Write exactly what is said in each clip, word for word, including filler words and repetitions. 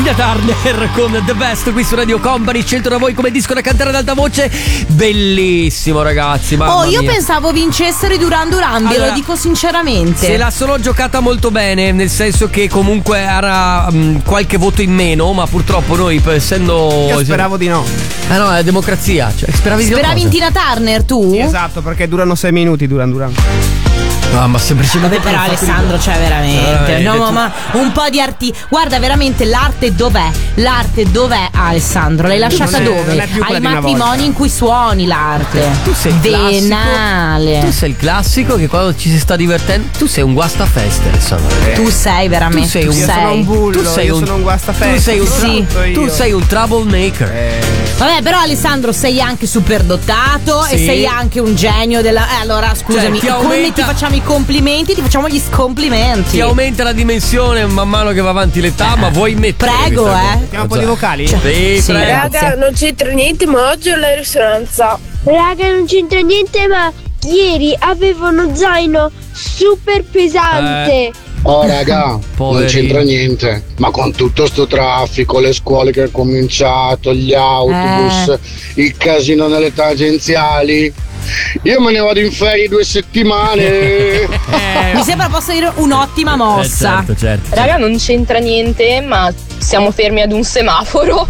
Tina Turner con The Best qui su Radio Company, scelto da voi come disco da cantare ad alta voce. Bellissimo, ragazzi. Oh, io mia. pensavo vincessero i Duran Duran, ve allora, lo dico sinceramente. Se la sono giocata molto bene, nel senso che comunque era um, qualche voto in meno, ma purtroppo noi, essendo. Io speravo di no. Ah no, è la democrazia. Cioè, speravi di Speravi no, in Tina Turner tu? Sì, esatto, perché durano sei minuti Duran Duran. No, ma semplicemente. Vabbè, però Alessandro, cioè veramente, veramente no, tu... ma un po' di arti. Guarda, veramente l'arte dov'è? L'arte dov'è, Alessandro? L'hai lasciata non è, dove? non è più Ai quella di una matrimoni volta. in cui suoni l'arte. Tu sei il venale. classico. Tu sei il classico che quando ci si sta divertendo, tu sei un guastafeste, Alessandro. Eh. Tu sei veramente. Tu sei un, tu io sei. sono un bullo, tu sei io un, sono un guastafeste. Tu sei un, Sì. tu sei un troublemaker. Eh. Vabbè, però Alessandro sei anche superdotato Sì. e sei anche un genio della. Eh, allora scusami, Cioè, ti come aumenta- ti facciamo i complimenti, ti facciamo gli scomplimenti. Ti aumenta la dimensione man mano che va avanti l'età, ma vuoi mettere. Prego, questa eh. cosa? Mettiamo un po' di vocali? Sì, Sì, prego. grazie. Raga, non c'entra niente, ma oggi ho la risonanza. Raga, non c'entra niente, ma ieri avevo uno zaino super pesante. Eh. Oh raga, Poveri. non c'entra niente, ma con tutto sto traffico, le scuole che è cominciato, gli autobus, Eh. il casino nelle tangenziali, io me ne vado in ferie due settimane. Eh, Mi sembra possa dire un'ottima mossa. certo, certo. Raga, non c'entra niente, ma siamo fermi ad un semaforo.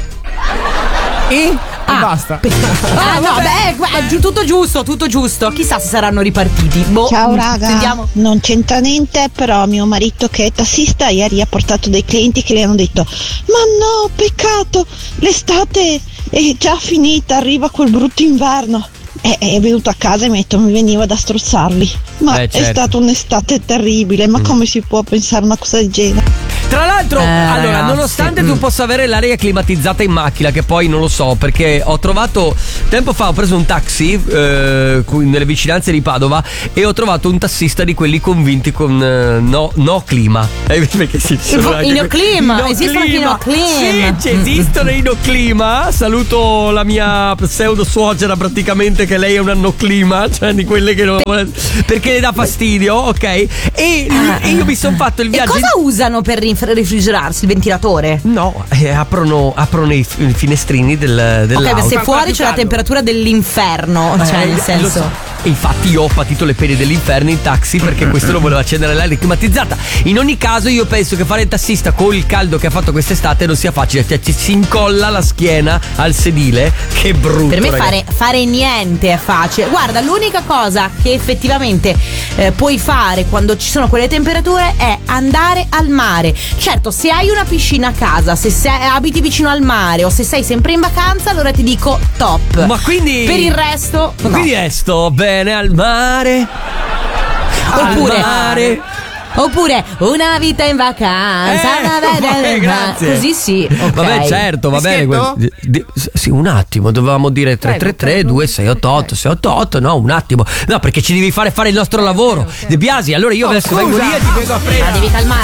E? Ah, Basta. Ah, no, beh, guarda, giu- tutto giusto, tutto giusto. Chissà se saranno ripartiti. Boh, Ciao raga, sentiamo. non c'entra niente, però mio marito che è tassista ieri ha portato dei clienti che le hanno detto: ma no, peccato, l'estate è già finita, arriva quel brutto inverno. E è venuto a casa e mi ha detto mi veniva da strozzarli. Ma Eh, certo. è stata un'estate terribile, ma come si può pensare una cosa del genere? Tra l'altro, Eh, allora, ragazzi, nonostante mm. tu possa avere l'aria climatizzata in macchina, che poi non lo so, perché ho trovato tempo fa ho preso un taxi eh, qui nelle vicinanze di Padova e ho trovato un tassista di quelli convinti con eh, no, no clima. Eh, perché sì, ci sono anche I que- no clima, no esistono anche i no clima. Sì, ci esistono i no clima. Saluto la mia pseudo suocera praticamente, che lei è una no clima, cioè di quelle che non vuole, perché le dà fastidio, ok? E, e io mi sono fatto il E viaggio. cosa usano per rinf- refrigerarsi? Il ventilatore? No, eh, aprono, aprono i, f- i finestrini del, dell'auto. Ok, se Fa fuori più c'è la caldo. temperatura dell'inferno, cioè Eh, nel lo senso. so. E infatti io ho patito le pene dell'inferno in taxi perché questo non voleva accendere l'aria climatizzata. In ogni caso io penso che fare il tassista con il caldo che ha fatto quest'estate non sia facile, cioè ci si incolla la schiena al sedile, che brutto. Per me ragazzi. fare, fare niente è facile. Guarda, l'unica cosa che effettivamente eh, puoi fare quando ci sono quelle temperature è andare al mare. Certo, se hai una piscina a casa, se sei, abiti vicino al mare o se sei sempre in vacanza, allora ti dico top. Ma quindi Per il resto, Ma no. quindi è sto bene al mare. Oppure al mare. Oppure una vita in vacanza, Eh, una vita vabbè, in grazie. vacanza. Così sì, ok. Vabbè, certo, va bene. Fischietto? que- di- sì, un attimo, dovevamo dire tre tre tre due sei otto otto sei otto otto. No, un attimo. No, perché ci devi fare fare il nostro lavoro. De Biasi, allora io adesso vengo lì e ti vengo a prendere. Ma devi calmarti.